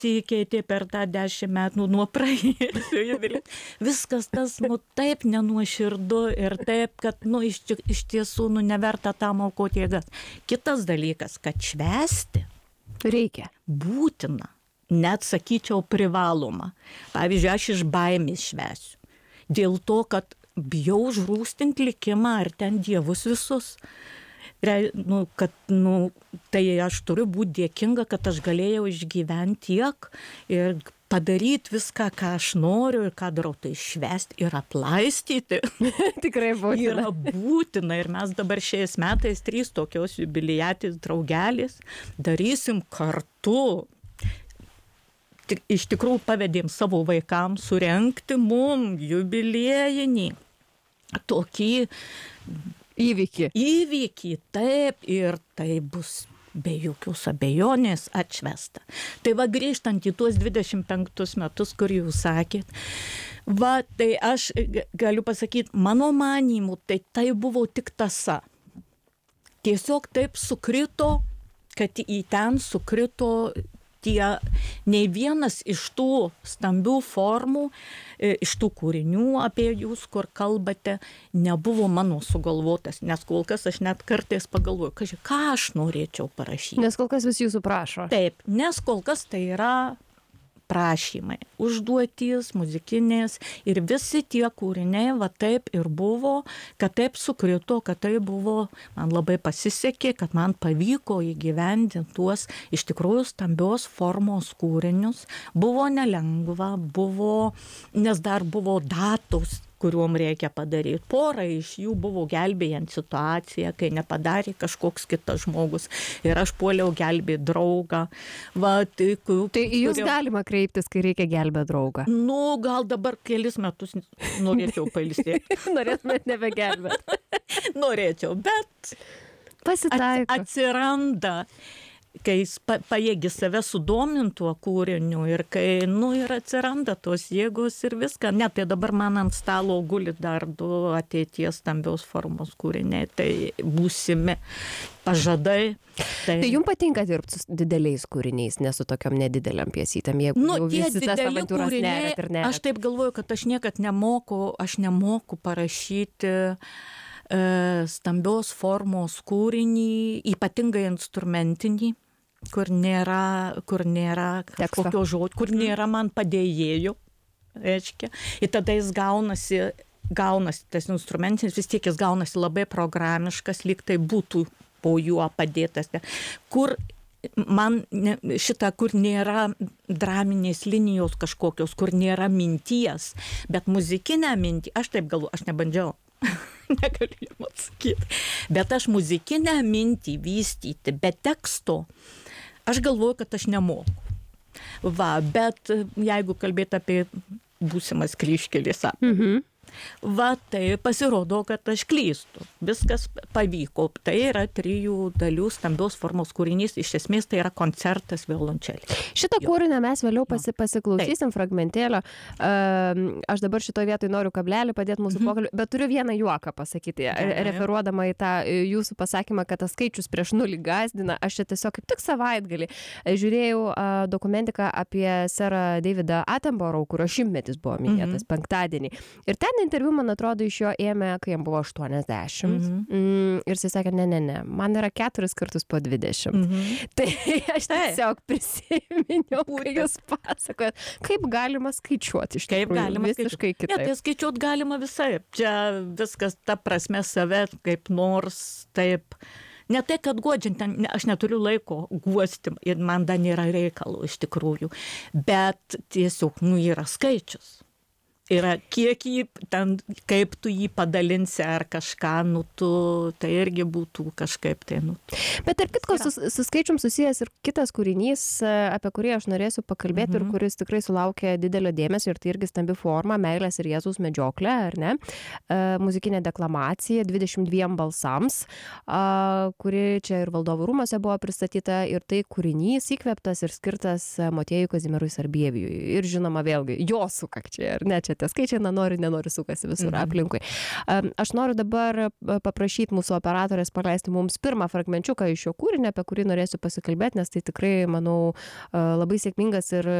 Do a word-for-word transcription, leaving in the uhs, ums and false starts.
pasikeitė per tą dešimt metų nuo praėjusio jubiliejaus. Viskas tas, nu, taip nenuoširdu ir taip, kad, nu, iš, iš tiesų, nu, neverta tam aukoti jėgas. Kitas dalykas, kad švęsti reikia. Būtina, net sakyčiau privaloma. Pavyzdžiui, aš iš baimės švęsiu. Dėl to, kad bijau žrūstinti likimą ar ten dievus visus. Re, nu, kad, nu, tai aš turiu būti dėkinga, kad aš galėjau išgyventi tiek ir padaryti viską, ką aš noriu ir ką darau, tai švęsti ir aplaistyti. Tikrai būtina. Yra būtina ir mes dabar šiais metais trys tokios jubiliatės draugelės darysim kartu. Tik, iš tikrųjų pavedėm savo vaikams surenkti mum jubiliejinį tokį Įvykį. Įvykį, taip, ir tai bus be jokios abejonės atšvesta. Tai va, grįžtant į tuos dvidešimt penktus metus, kur jūs sakėt, va, tai aš galiu pasakyti, mano manymu, tai tai buvo tik tąsa. Tiesiog taip sukrito, kad į ten sukrito tie, nei vienas iš tų stambių formų, iš tų kūrinių apie jūs, kur kalbate, nebuvo mano sugalvotas, nes kol kas aš net kartais pagalvoju, kažkai, ką aš norėčiau parašyti. Nes kol kas visi jūsų prašo. Taip, nes kol kas tai yra prašymai, užduotys, muzikinės ir visi tie kūriniai, va taip ir buvo, kad taip sukrito, kad tai buvo, man labai pasisekė, kad man pavyko įgyvendinti tuos iš tikrųjų stambios formos kūrinius. Buvo nelengva, buvo, nes dar buvo datos, kuriuom reikia padaryti. Pora iš jų buvo gelbėjant situaciją, kai nepadarė kažkoks kitas žmogus. Ir aš puoliau gelbėti draugą. Va, tai, tai jūs kurio... galima kreiptis, kai reikia gelbėti draugą? Nu, gal dabar kelis metus norėčiau pailsėti. Norėtumėt nebegelbėti? Norėčiau, bet pasitaiko. Atsiranda, kai jis pa, pajėgi save sudominti tuo kūriniu ir kai, nu, ir atsiranda tos jėgos ir viską. Net tai dabar man ant stalo guli dar du ateities stambios formos kūriniai, tai būsimi pažadai. Tai, tai jums patinka dirbti su dideliais kūriniais, ne su tokiom nedideliam piesytam, jeigu nu, jau visi tas avantūras nerat ir nerat. Aš taip galvoju, kad aš niekad nemoku, aš nemoku parašyti stambios formos kūrinį, ypatingai instrumentinį, kur nėra, kur nėra kažkokio žodžio, kur nėra man padėjėjų, reiškia. Ir tada jis gaunasi, gaunasi tas instrumentinis, vis tiek jis gaunasi labai programiškas, lyg tai būtų po juo padėtas. Kur man ne, šitą, kur nėra draminės linijos kažkokios, kur nėra minties, bet muzikinę mintį, aš taip galvoju, aš nebandžiau. Negaliu jums atsakyti. Bet aš muzikinę mintį vystyti, be teksto, aš galvoju, kad aš nemoku. Va, bet jeigu kalbėti apie būsimas kryžkelės sapną, mhm. va, tai pasirodo, kad aš klystu. Viskas pavyko. Tai yra trijų dalių stambios formos kūrinys. Iš esmės tai yra koncertas violončelei. Šitą jo. Kūrinį mes vėliau pasi, pasiklausysim Taip. Fragmentėlio. Uh, aš dabar šitoje vietoje noriu kablelį padėti mūsų mm-hmm. pokalbį, bet turiu vieną juoką pasakyti, ja, ja. referuodama į tą jūsų pasakymą, kad tas skaičius prieš nulį gazdina. Aš čia tiesiog kaip tik savaitgalį žiūrėjau uh, dokumentiką apie serą Davidą Attenborough, kurio šimtmetis buvo minėtas mm-hmm. penktadienį. Ir ten interviu, man atrodo, iš jo ėmė, kai jam buvo aštuoniasdešimt. Mm-hmm. Mm, ir jis sakė, ne, ne, ne, man yra keturis kartus po dvidešimt. Mm-hmm. Tai aš tiesiog prisiminiau, kai jūs pasakojat, kaip galima skaičiuoti iš tikrųjų. Kaip galima visiškai kitaip. Ja, tai skaičiuoti galima visai. Čia viskas ta prasme save kaip nors taip. Ne tai, kad guodžiant, aš neturiu laiko guosti ir man dar nėra reikalo iš tikrųjų. Bet tiesiog, nu, yra skaičius. Yra kiek jį, ten, kaip tu jį padalinsi ar kažką, nu, tu, tai irgi būtų kažkaip tai, nu. Bet ir kitko su, su skaičium susijęs ir kitas kūrinys, apie kurį aš norėsiu pakalbėti mm-hmm. ir kuris tikrai sulaukė didelio dėmesio ir tai irgi stambi forma, Meilės ir Jėzaus medžioklė, ar ne? Uh, muzikinė deklamacija dvidešimt dviem balsams, uh, kuri čia ir Valdovų rūmuose buvo pristatyta ir tai kūrinys įkvėptas ir skirtas Motiejui Kazimierui Sarbievijui. Ir žinoma vėlgi, jo sukakčiai, ar ne? Čia tie skaičiai, na, nori, nenori, sukasi visur aplinkui. Aš noriu dabar paprašyti mūsų operatorės paleisti mums pirmą fragmenčiuką iš šio kūrinio, apie kurį norėsiu pasikalbėti, nes tai tikrai, manau, labai sėkmingas ir